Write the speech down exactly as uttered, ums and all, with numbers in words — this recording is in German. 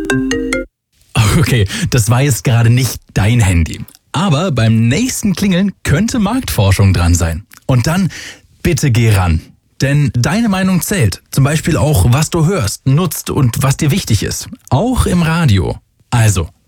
Okay, das war jetzt gerade nicht dein Handy. Aber beim nächsten Klingeln könnte Marktforschung dran sein. Und dann bitte geh ran. Denn deine Meinung zählt. Zum Beispiel auch, was du hörst, nutzt und was dir wichtig ist. Auch im Radio. Also,